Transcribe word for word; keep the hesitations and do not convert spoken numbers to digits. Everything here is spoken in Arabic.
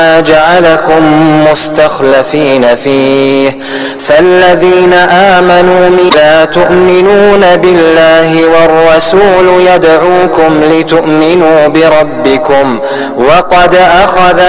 جعلكم مستخلفين فيه فالذين آمنوا لا تؤمنون بالله والرسول يدعوكم لتؤمنوا بربكم وقد أخذ